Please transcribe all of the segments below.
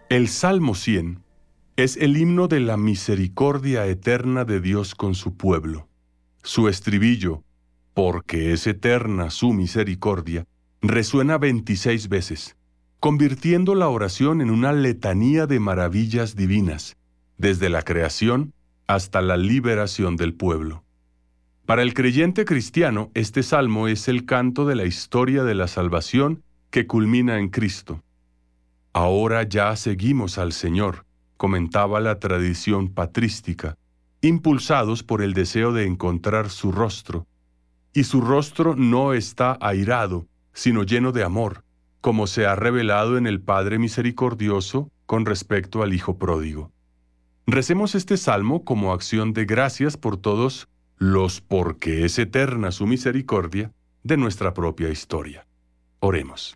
El Salmo 100 es el himno de la misericordia eterna de Dios con su pueblo. Su estribillo, porque es eterna su misericordia, resuena 26 veces, convirtiendo la oración en una letanía de maravillas divinas, desde la creación hasta la liberación del pueblo. Para el creyente cristiano, este salmo es el canto de la historia de la salvación que culmina en Cristo. Ahora ya seguimos al Señor, comentaba la tradición patrística, impulsados por el deseo de encontrar su rostro. Y su rostro no está airado, sino lleno de amor, como se ha revelado en el Padre misericordioso con respecto al Hijo pródigo. Recemos este salmo como acción de gracias por todos los porque es eterna su misericordia de nuestra propia historia. Oremos.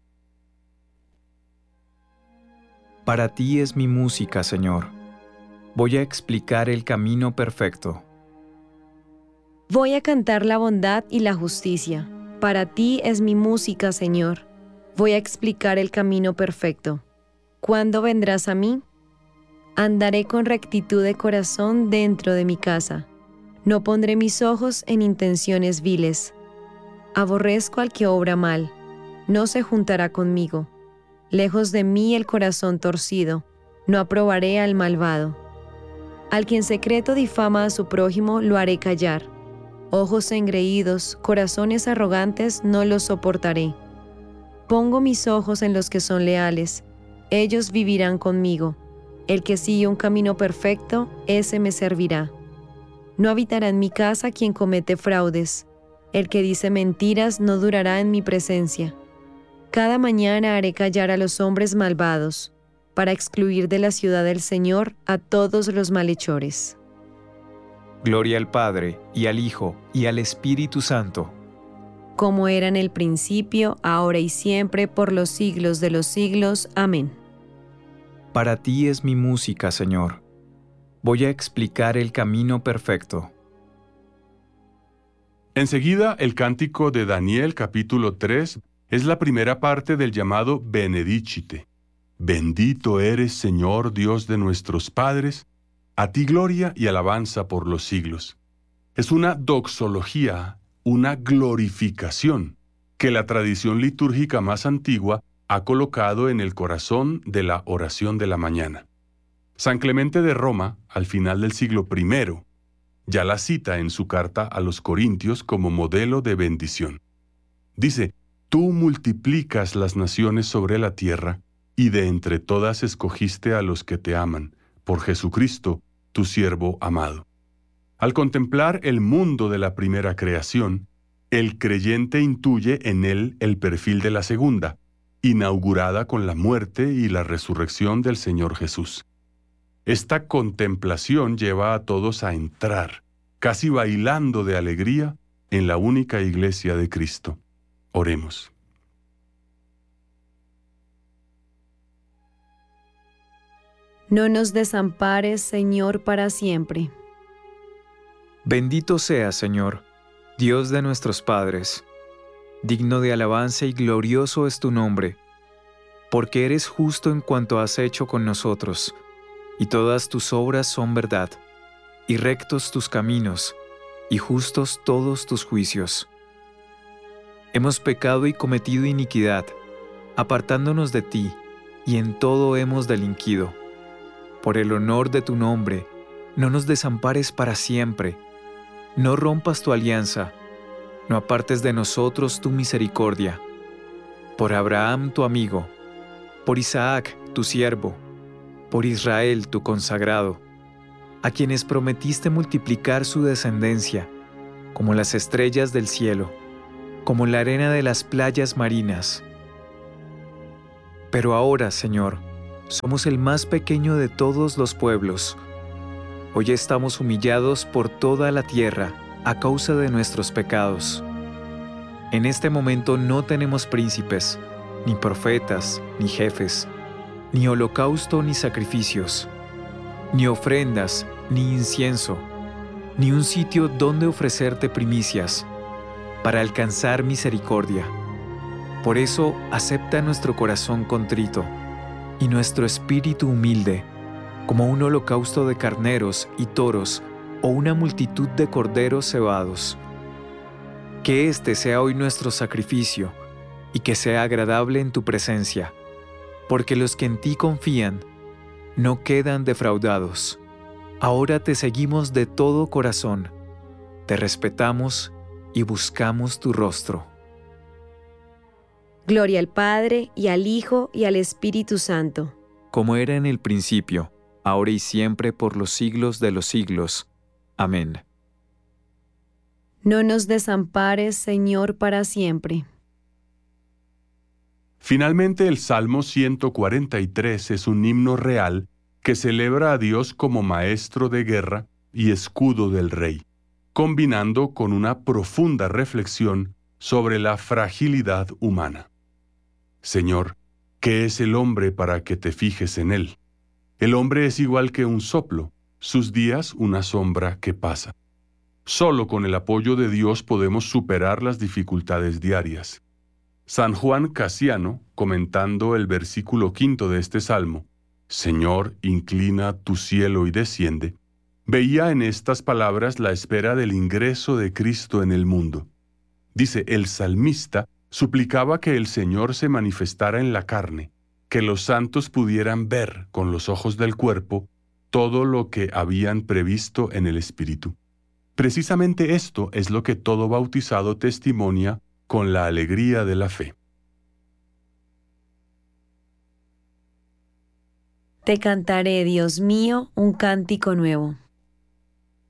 Para ti es mi música, Señor. Voy a explicar el camino perfecto. Voy a cantar la bondad y la justicia. Para ti es mi música, Señor. Voy a explicar el camino perfecto. ¿Cuándo vendrás a mí? Andaré con rectitud de corazón dentro de mi casa. No pondré mis ojos en intenciones viles. Aborrezco al que obra mal. No se juntará conmigo. Lejos de mí el corazón torcido. No aprobaré al malvado. Al que en secreto difama a su prójimo lo haré callar. Ojos engreídos, corazones arrogantes no los soportaré. Pongo mis ojos en los que son leales. Ellos vivirán conmigo. El que sigue un camino perfecto, ese me servirá. No habitará en mi casa quien comete fraudes. El que dice mentiras no durará en mi presencia. Cada mañana haré callar a los hombres malvados, para excluir de la ciudad del Señor a todos los malhechores. Gloria al Padre, y al Hijo, y al Espíritu Santo. Como era en el principio, ahora y siempre, por los siglos de los siglos. Amén. Para ti es mi música, Señor. Voy a explicar el camino perfecto. Enseguida, el cántico de Daniel, capítulo 3, es la primera parte del llamado Benedicite. Bendito eres, Señor, Dios de nuestros padres, a ti gloria y alabanza por los siglos. Es una doxología, una glorificación, que la tradición litúrgica más antigua ha colocado en el corazón de la oración de la mañana. San Clemente de Roma, al final del siglo I, ya la cita en su carta a los Corintios como modelo de bendición. Dice: Tú multiplicas las naciones sobre la tierra, y de entre todas escogiste a los que te aman, por Jesucristo, tu siervo amado. Al contemplar el mundo de la primera creación, el creyente intuye en él el perfil de la segunda, inaugurada con la muerte y la resurrección del Señor Jesús. Esta contemplación lleva a todos a entrar, casi bailando de alegría, en la única iglesia de Cristo. Oremos. No nos desampares, Señor, para siempre. Bendito seas, Señor, Dios de nuestros padres. Digno de alabanza y glorioso es tu nombre, porque eres justo en cuanto has hecho con nosotros, y todas tus obras son verdad, y rectos tus caminos, y justos todos tus juicios. Hemos pecado y cometido iniquidad, apartándonos de ti, y en todo hemos delinquido. Por el honor de tu nombre, no nos desampares para siempre. No rompas tu alianza, no apartes de nosotros tu misericordia. Por Abraham tu amigo, por Isaac tu siervo, por Israel tu consagrado, a quienes prometiste multiplicar su descendencia, como las estrellas del cielo, como la arena de las playas marinas. Pero ahora, Señor, somos el más pequeño de todos los pueblos. Hoy estamos humillados por toda la tierra a causa de nuestros pecados. En este momento no tenemos príncipes, ni profetas, ni jefes, ni holocausto ni sacrificios, ni ofrendas, ni incienso, ni un sitio donde ofrecerte primicias, para alcanzar misericordia. Por eso acepta nuestro corazón contrito, y nuestro espíritu humilde, como un holocausto de carneros y toros o una multitud de corderos cebados. Que este sea hoy nuestro sacrificio y que sea agradable en tu presencia, porque los que en ti confían no quedan defraudados. Ahora te seguimos de todo corazón, te respetamos y buscamos tu rostro. Gloria al Padre, y al Hijo, y al Espíritu Santo. Como era en el principio, ahora y siempre, por los siglos de los siglos. Amén. No nos desampares, Señor, para siempre. Finalmente, el Salmo 143 es un himno real que celebra a Dios como maestro de guerra y escudo del rey, combinando con una profunda reflexión sobre la fragilidad humana. Señor, ¿qué es el hombre para que te fijes en él? El hombre es igual que un soplo, sus días una sombra que pasa. Solo con el apoyo de Dios podemos superar las dificultades diarias. San Juan Casiano, comentando el versículo 5 de este salmo, Señor, inclina tu cielo y desciende, veía en estas palabras la espera del ingreso de Cristo en el mundo. Dice, el salmista suplicaba que el Señor se manifestara en la carne, que los santos pudieran ver con los ojos del cuerpo todo lo que habían previsto en el Espíritu. Precisamente esto es lo que todo bautizado testimonia con la alegría de la fe. Te cantaré, Dios mío, un cántico nuevo.